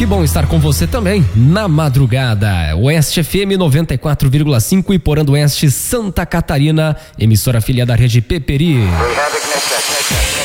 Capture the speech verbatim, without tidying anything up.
Que bom estar com você também na madrugada. Oeste F M noventa e quatro vírgula cinco, Iporã do Oeste, Santa Catarina, emissora afiliada da rede Peperi.